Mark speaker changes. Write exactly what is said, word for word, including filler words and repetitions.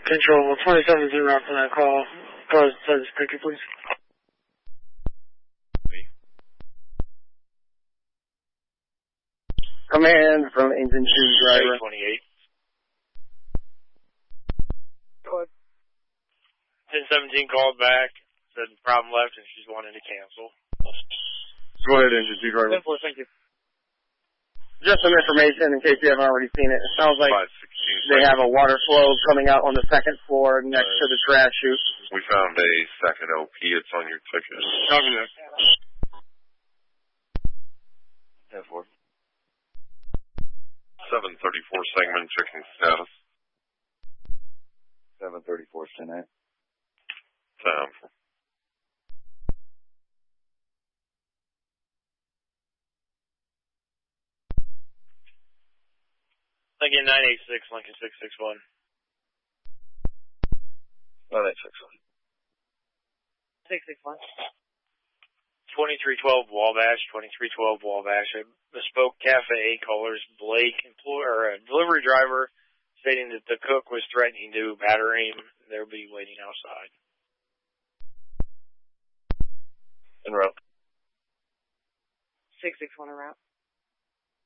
Speaker 1: Control, twenty seventeen route for that call. Cars, service picture, please.
Speaker 2: Command from engine two driver.
Speaker 3: twenty-eight.
Speaker 1: Go ahead.
Speaker 3: ten seventeen called back, said problem left, and she's wanting to cancel.
Speaker 2: Go ahead, engine two driver.
Speaker 1: ten four, thank you.
Speaker 2: Just some information in case you haven't already seen it. It sounds like they have a water flow coming out on the second floor next to the trash chute.
Speaker 4: We found a second O P. It's on your ticket.
Speaker 2: Copy that.
Speaker 4: ten four. seven thirty-four segment checking status.
Speaker 5: seven thirty-four, ten eight.
Speaker 4: Time.
Speaker 3: Again, nine eight six, Lincoln six six one.
Speaker 5: nine eight six one.
Speaker 1: six six one.
Speaker 3: twenty-three twelve Wabash, twenty-three twelve Wabash. A Bespoke Cafe callers Blake, employer, uh, delivery driver, stating that the cook was threatening to batter him. They'll be waiting outside.
Speaker 5: En route.
Speaker 1: six six one en route.